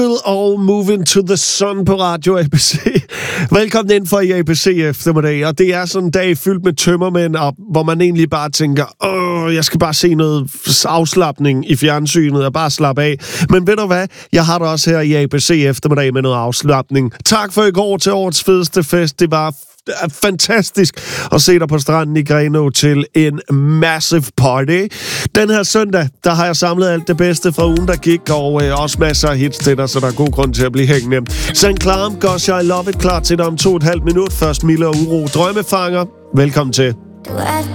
Og Moving to the Sun på Radio ABC. Velkommen ind for i ABC eftermiddag. Og det er sådan en dag fyldt med tømmermænd, og hvor man egentlig bare tænker, jeg skal bare se noget afslapning i fjernsynet og bare slappe af. Men ved du hvad? Jeg har det også her i ABC eftermiddag med noget afslapning. Tak for i går til årets fedeste fest. Det var fantastisk at se dig på stranden i Grenaa til en massive party. Den her søndag, der har jeg samlet alt det bedste fra ugen, der gik, og også masser af hits til dig, så der er god grund til at blive hængende. St. Clara, Gosh, I Love It, klar til dig om 2,5 minutter. Først Mille og Uro, Drømmefanger. Velkommen til.